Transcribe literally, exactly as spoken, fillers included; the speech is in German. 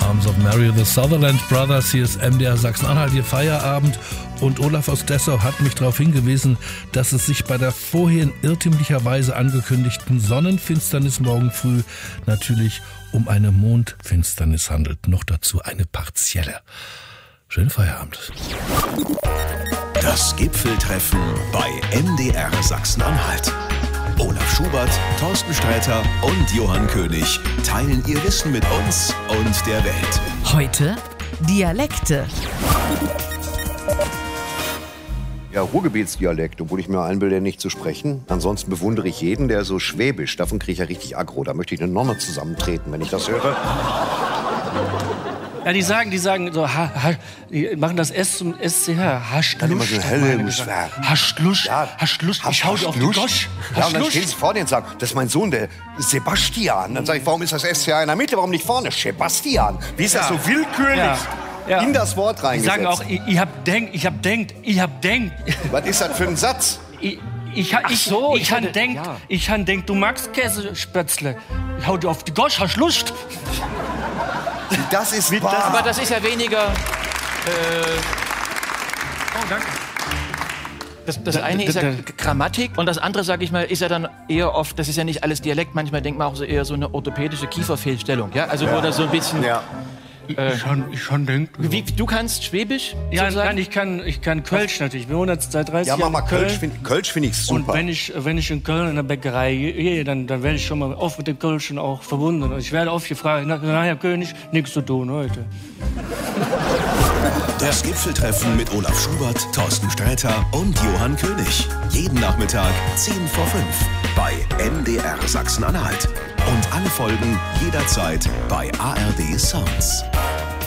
Arms of Mary, the Sutherland Brothers. Hier ist M D R Sachsen-Anhalt, Ihr Feierabend. Und Olaf aus Dessau hat mich darauf hingewiesen, dass es sich bei der vorhin irrtümlicherweise angekündigten Sonnenfinsternis morgen früh natürlich um eine Mondfinsternis handelt. Noch dazu eine partielle. Schönen Feierabend. Das Gipfeltreffen bei M D R Sachsen-Anhalt. Olaf Schubert, Thorsten Sträter und Johann König teilen ihr Wissen mit uns und der Welt. Heute Dialekte. Ja, Ruhrgebietsdialekt, obwohl ich mir einbilde, nicht zu sprechen. Ansonsten bewundere ich jeden, der so schwäbisch, davon kriege ich ja richtig aggro. Da möchte ich eine Nonne zusammentreten, wenn ich das höre. Ja, die sagen, die sagen so, ha, ha, die machen das S zum S C H. Hast Dann immer Lust? so helle Musik. Hast Lust? Ja, Hast Lust? Hast- Ich hau hast dir auf die Lust? Gosch. Ja, Hast und dann Lust? stehen sie vor dir und sagen, das ist mein Sohn, der Sebastian. Dann sage ich, warum ist das S C H in der Mitte, warum nicht vorne? Sebastian. Wie ist das Ja. so willkürlich Ja. Ja. in das Wort Die reingesetzt? sagen auch, ich, ich hab denkt, ich hab denkt, ich hab denkt. Was ist das für ein Satz? Ich, ich, ha- ich, so, ich, ich han hatte- denkt, ja. ich han denkt, du magst Käsespätzle. Ich hau dir auf die Gosch, hast Lust? Das ist Wie- wahr. Aber das ist ja weniger. Äh, Oh, danke. das, das Da- eine da- ist ja da- Grammatik und das andere, sag ich mal, ist ja dann eher oft, das ist ja nicht alles Dialekt, manchmal denkt man auch so eher so eine orthopädische Kieferfehlstellung. Ja? Also wo das so ein bisschen. Ja. Ich han, ich han denkt. Wie, du kannst Schwäbisch? Ja, sozusagen? nein, ich kann, ich kann Kölsch natürlich. Wir wohnen jetzt seit dreißig Ja, mach Jahren mal in Kölsch, Köln. find, Kölsch finde ich super. Und wenn ich, wenn ich in Köln in der Bäckerei gehe, dann, dann werde ich schon mal oft mit dem Kölschen auch verbunden. Und ich werde oft gefragt, na, na Herr König, nichts zu tun heute. Das Gipfeltreffen mit Olaf Schubert, Thorsten Sträter und Johann König. Jeden Nachmittag zehn vor fünf bei M D R Sachsen-Anhalt. Und alle Folgen jederzeit bei A R D Sounds.